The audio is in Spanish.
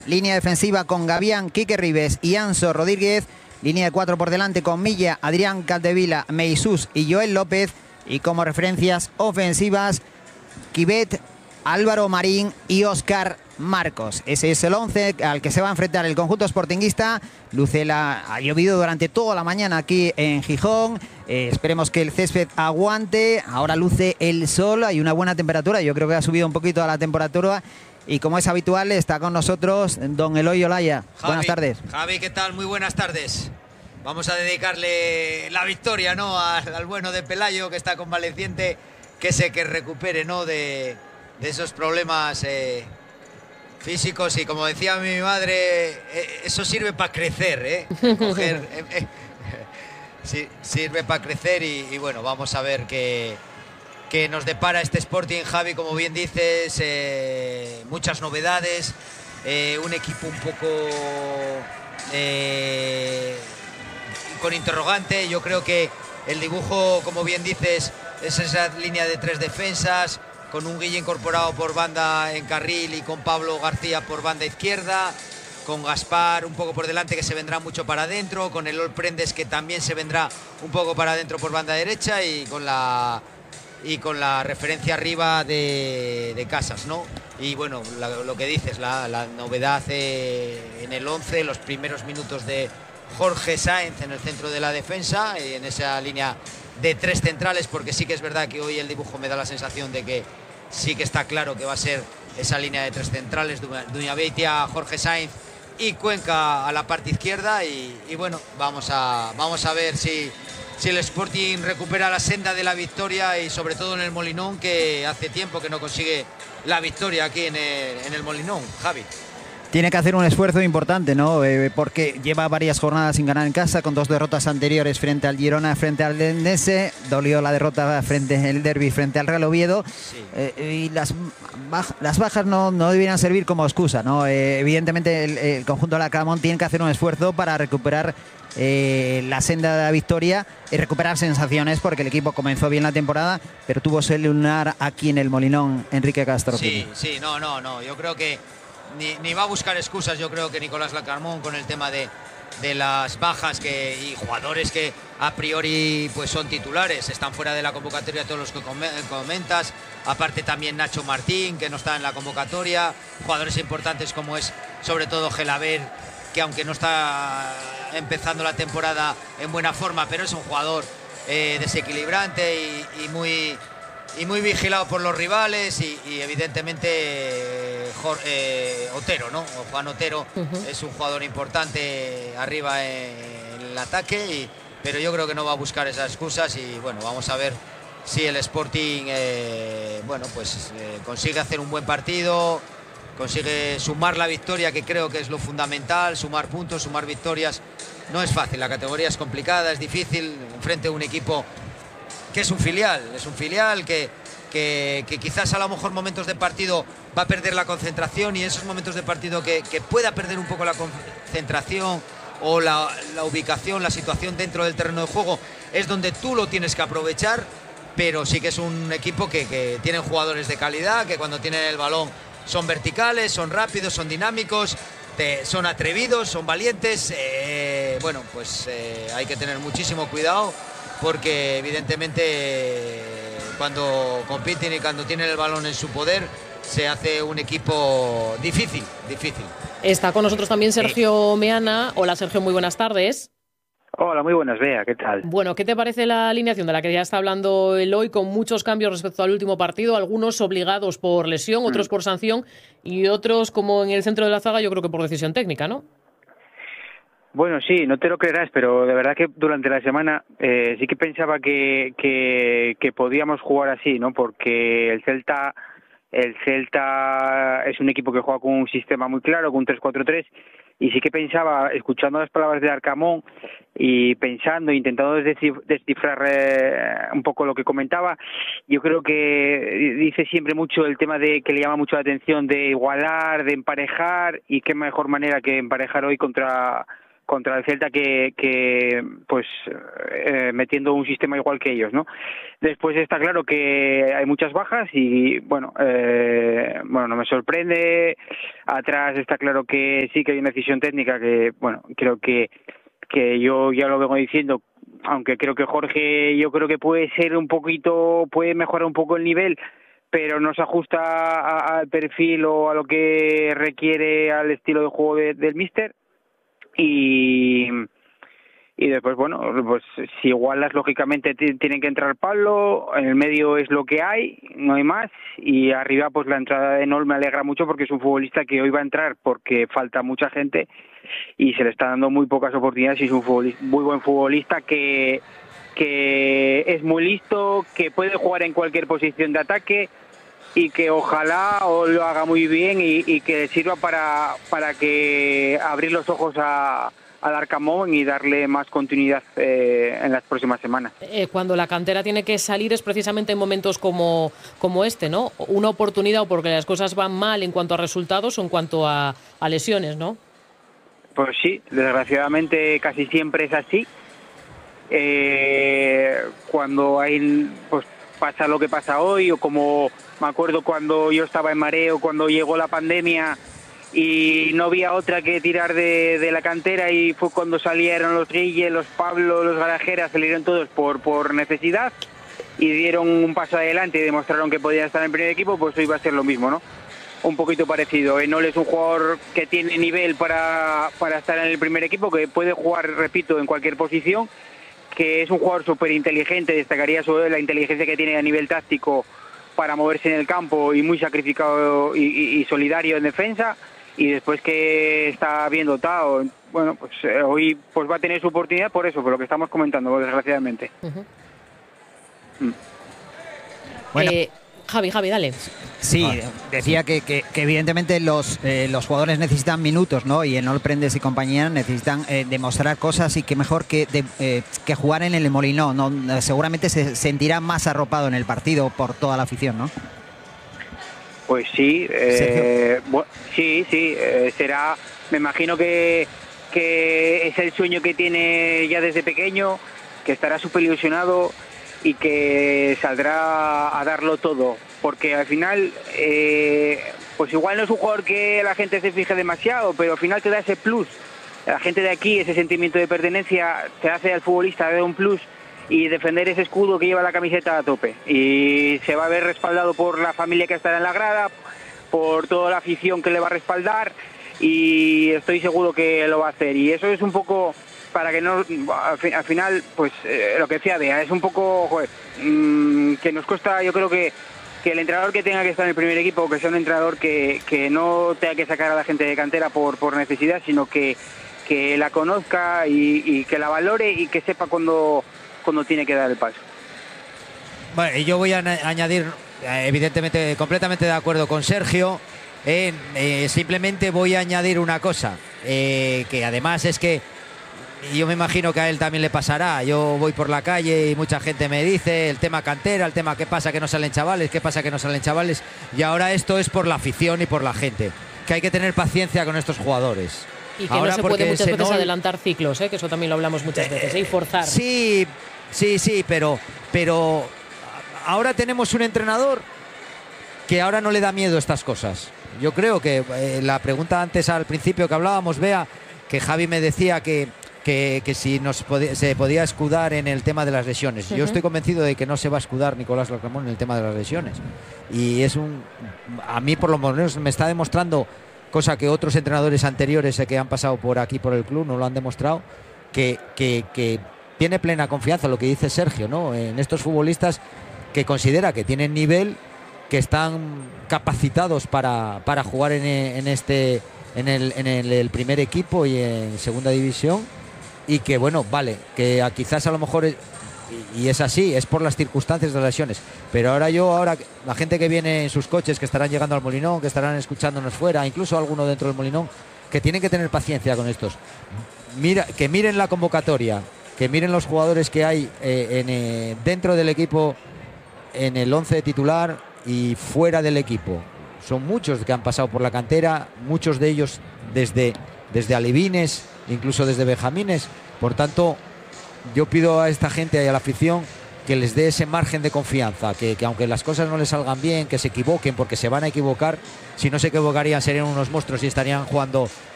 Línea defensiva con Gavián, Quique Ribes y Anso Rodríguez. Línea de 4 por delante con Milla, Adrián Capdevila, Meisús y Joel López. Y como referencias ofensivas, Quivet, Álvaro Marín y Óscar Marcos. Ese es el 11 al que se va a enfrentar el conjunto sportinguista. Lucela, ha llovido durante toda la mañana aquí en Gijón. Esperemos que el césped aguante. Ahora luce el sol, hay una buena temperatura. Yo creo que ha subido un poquito la temperatura. Y como es habitual, está con nosotros don Eloy Olaya. Buenas tardes. Javi, ¿qué tal? Muy buenas tardes. Vamos a dedicarle la victoria, ¿no?, al bueno de Pelayo, que está convaleciente, que recupere, ¿no?, de esos problemas físicos. Y como decía mi madre, eso sirve para crecer, coger, sí, sirve para crecer. Y bueno, vamos a ver qué nos depara este Sporting, Javi. Como bien dices, muchas novedades, un equipo un poco con interrogante. Yo creo que el dibujo, como bien dices, es esa línea de 3 defensas, con un Guille incorporado por banda en carril y con Pablo García por banda izquierda, con Gaspar un poco por delante, que se vendrá mucho para adentro, con el Ol Prendes, que también se vendrá un poco para adentro por banda derecha, y con la referencia arriba de Casas, ¿no? Y bueno, lo que dices, la novedad en el 11, los primeros minutos de Jorge Sáenz en el centro de la defensa, y en esa línea de 3 centrales, porque sí que es verdad que hoy el dibujo me da la sensación de que sí que está claro que va a ser esa línea de 3 centrales, Duñabeitia, Jorge Sáenz y Cuenca a la parte izquierda. Y bueno, vamos a ver si el Sporting recupera la senda de la victoria, y sobre todo en el Molinón, que hace tiempo que no consigue la victoria aquí en el Molinón, Javi. Tiene que hacer un esfuerzo importante, ¿no? Porque lleva varias jornadas sin ganar en casa, con 2 derrotas anteriores frente al Girona, frente al Denense. Dolió la derrota frente al derbi, frente al Real Oviedo. Sí. Y las bajas no deberían servir como excusa, ¿no? Evidentemente el conjunto de la Cramón tiene que hacer un esfuerzo para recuperar la senda de la victoria y recuperar sensaciones, porque el equipo comenzó bien la temporada, pero tuvo ese lunar aquí en el Molinón, Enrique Castro. Sí, no, yo creo que ni va a buscar excusas. Yo creo que Nicolás Lacarmón, con el tema de las bajas y jugadores que a priori pues son titulares, están fuera de la convocatoria, todos los que comentas, aparte también Nacho Martín, que no está en la convocatoria, jugadores importantes como es sobre todo Gelaber, que aunque no está empezando la temporada en buena forma, pero es un jugador desequilibrante y muy vigilado por los rivales, y evidentemente Otero, ¿no? Juan Otero es un jugador importante arriba en el ataque, pero yo creo que no va a buscar esas excusas. Y bueno, vamos a ver si el Sporting consigue hacer un buen partido, consigue sumar la victoria, que creo que es lo fundamental. Sumar puntos, sumar victorias no es fácil, la categoría es complicada, es difícil, frente a un equipo que es un filial que quizás a lo mejor momentos de partido va a perder la concentración, y esos momentos de partido que pueda perder un poco la concentración o la ubicación, la situación dentro del terreno de juego, es donde tú lo tienes que aprovechar. Pero sí que es un equipo que tienen jugadores de calidad, que cuando tienen el balón son verticales, son rápidos, son dinámicos, son atrevidos, son valientes. Hay que tener muchísimo cuidado, porque evidentemente cuando compiten y cuando tienen el balón en su poder, se hace un equipo difícil. Está con nosotros también Sergio Meana. Hola, Sergio, muy buenas tardes. Hola, muy buenas, Bea, ¿qué tal? Bueno, ¿qué te parece la alineación de la que ya está hablando Eloy, con muchos cambios respecto al último partido? Algunos obligados por lesión, otros por sanción, y otros, como en el centro de la zaga, yo creo que por decisión técnica, ¿no? Bueno, sí, no te lo creerás, pero de verdad que durante la semana sí que pensaba que podíamos jugar así, ¿no? Porque el Celta es un equipo que juega con un sistema muy claro, con un 3-4-3, y sí que pensaba, escuchando las palabras de Arcamón y pensando, intentando descifrar un poco lo que comentaba, yo creo que dice siempre mucho el tema de que le llama mucho la atención de igualar, de emparejar, y qué mejor manera que emparejar hoy contra contra el Celta que pues metiendo un sistema igual que ellos, ¿no? Después está claro que hay muchas bajas y bueno, no me sorprende. Atrás está claro que sí que hay una decisión técnica que, bueno, creo que yo ya lo vengo diciendo, aunque creo que Jorge, yo creo que puede mejorar un poco el nivel, pero no se ajusta al perfil o a lo que requiere al estilo de juego del míster. Y después, bueno, pues si igualas, lógicamente tienen que entrar Pablo, en el medio es lo que hay, no hay más, y arriba pues la entrada de Nol me alegra mucho porque es un futbolista que hoy va a entrar porque falta mucha gente y se le está dando muy pocas oportunidades y es un muy buen futbolista que es muy listo, que puede jugar en cualquier posición de ataque y que ojalá lo haga muy bien y que sirva para que abrir los ojos al Arcamón y darle más continuidad en las próximas semanas. Cuando la cantera tiene que salir es precisamente en momentos como este, ¿no? Una oportunidad o porque las cosas van mal en cuanto a resultados o en cuanto a lesiones, ¿no? Pues sí, desgraciadamente casi siempre es así. Cuando pues pasa lo que pasa hoy, o como me acuerdo cuando yo estaba en Mareo, cuando llegó la pandemia y no había otra que tirar de la cantera y fue cuando salieron los Guille, los Pablo, los Garajeras, salieron todos por necesidad y dieron un paso adelante y demostraron que podían estar en el primer equipo, pues hoy va a ser lo mismo, ¿no? Un poquito parecido. Enol es un jugador que tiene nivel para estar en el primer equipo, que puede jugar, repito, en cualquier posición, que es un jugador súper inteligente, destacaría sobre la inteligencia que tiene a nivel táctico para moverse en el campo y muy sacrificado y solidario en defensa, y después que está bien dotado. Bueno, pues hoy pues va a tener su oportunidad por eso, por lo que estamos comentando, desgraciadamente. Bueno. Javi, dale. Sí, decía que evidentemente los jugadores necesitan minutos, ¿no? Y en Enol Prendes y compañía necesitan demostrar cosas y que mejor que jugar en el Molinón, ¿no? Seguramente se sentirá más arropado en el partido por toda la afición, ¿no? Pues sí, sí, será, me imagino que es el sueño que tiene ya desde pequeño, que estará súper ilusionado y que saldrá a darlo todo, porque al final pues igual no es un jugador que la gente se fije demasiado, pero al final te da ese plus. La gente de aquí, ese sentimiento de pertenencia te hace al futbolista dar un plus y defender ese escudo que lleva la camiseta a tope, y se va a ver respaldado por la familia que estará en la grada, por toda la afición que le va a respaldar, y estoy seguro que lo va a hacer. Y eso es un poco para que no, al final, pues lo que decía Bea, es un poco, que nos cuesta, yo creo que el entrenador que tenga que estar en el primer equipo, que sea un entrenador que no tenga que sacar a la gente de cantera por necesidad, sino que la conozca y que la valore y que sepa cuando tiene que dar el paso. Bueno, y yo voy a añadir, evidentemente, completamente de acuerdo con Sergio, simplemente voy a añadir una cosa, que además es que yo me imagino que a él también le pasará. Yo voy por la calle y mucha gente me dice el tema cantera, el tema qué pasa que no salen chavales, y ahora esto es por la afición y por la gente, que hay que tener paciencia con estos jugadores. Y que ahora no se puede muchas veces adelantar ciclos, que eso también lo hablamos muchas veces, y forzar. Sí, pero ahora tenemos un entrenador que ahora no le da miedo a estas cosas. Yo creo que la pregunta antes al principio que hablábamos, Bea, que Javi me decía que si se podía escudar en el tema de las lesiones. Yo estoy convencido de que no se va a escudar Nicolás Larcamón en el tema de las lesiones. Y a mí por lo menos me está demostrando, cosa que otros entrenadores anteriores que han pasado por aquí, por el club, no lo han demostrado, que tiene plena confianza, lo que dice Sergio, ¿no? En estos futbolistas que considera que tienen nivel, que están capacitados para jugar en el primer equipo y en segunda división, y que bueno, vale, que quizás a lo mejor y es así, es por las circunstancias de las lesiones, pero ahora la gente que viene en sus coches, que estarán llegando al Molinón, que estarán escuchándonos fuera, incluso alguno dentro del Molinón, que tienen que tener paciencia con estos. Que miren la convocatoria, que miren los jugadores que hay dentro del equipo, en el 11 titular y fuera del equipo. Son muchos que han pasado por la cantera, muchos de ellos desde alevines, incluso desde benjamines. Por tanto, yo pido a esta gente y a la afición que les dé ese margen de confianza, que aunque las cosas no les salgan bien, que se equivoquen, porque se van a equivocar. Si no se equivocarían serían unos monstruos y estarían jugando